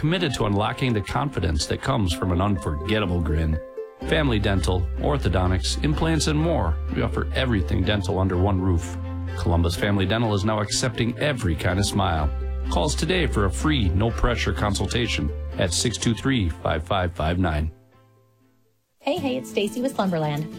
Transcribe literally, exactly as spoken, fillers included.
committed to unlocking the confidence that comes from an unforgettable grin. Family Dental, orthodontics, implants, and more. We offer everything dental under one roof. Columbus Family Dental is now accepting every kind of smile. Call us today for a free, no-pressure consultation at six two three, five five five nine. Hey, hey, it's Stacy with Slumberland.